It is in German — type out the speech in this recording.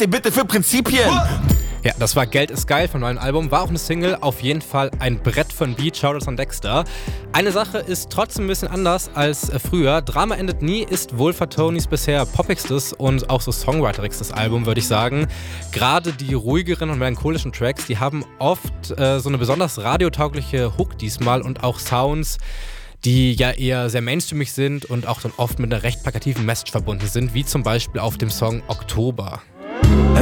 dir bitte für Prinzipien? Ja, das war Geld ist geil vom neuen Album, war auch eine Single, auf jeden Fall ein Brett von Beat, Shoutouts an Dexter. Eine Sache ist trotzdem ein bisschen anders als früher. Drama endet nie ist wohl Tonys bisher poppigstes und auch so songwriterigstes Album, würde ich sagen. Gerade die ruhigeren und melancholischen Tracks, die haben oft so eine besonders radiotaugliche Hook diesmal und auch Sounds, die ja eher sehr mainstreamig sind und auch dann oft mit einer recht plakativen Message verbunden sind, wie zum Beispiel auf dem Song Oktober.